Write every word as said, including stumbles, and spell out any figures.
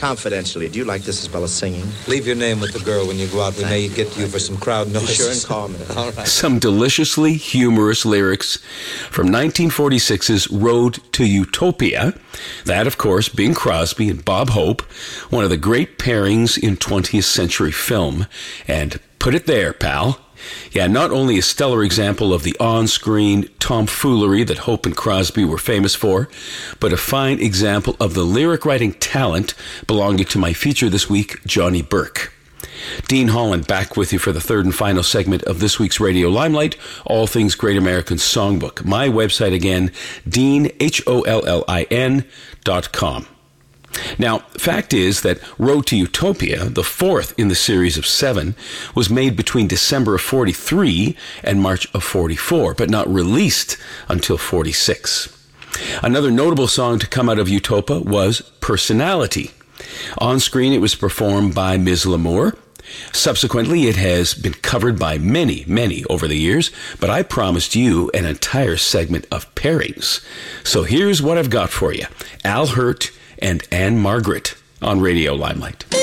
confidentially, do you like this as well as singing? Leave your name with the girl when you go out. We may get you for some crowd noise. Be sure and call me. All right. Some deliciously humorous lyrics from nineteen forty-six's Road to Utopia. That, of course, Bing Crosby and Bob Hope, one of the great pairings in twentieth century film. And put it there, pal. Yeah, not only a stellar example of the on-screen tomfoolery that Hope and Crosby were famous for, but a fine example of the lyric-writing talent belonging to my feature this week, Johnny Burke. Dean Holland back with you for the third and final segment of this week's Radio Limelight, All Things Great American Songbook. My website again, Dean, H O L L I N dot com. Now, fact is that Road to Utopia, the fourth in the series of seven, was made between December of forty-three and March of forty-four, but not released until forty-six. Another notable song to come out of Utopia was Personality. On screen, it was performed by Miz L'Amour. Subsequently, it has been covered by many, many over the years, but I promised you an entire segment of pairings. So here's what I've got for you. Al Hirt and Anne Margaret on Radio Limelight.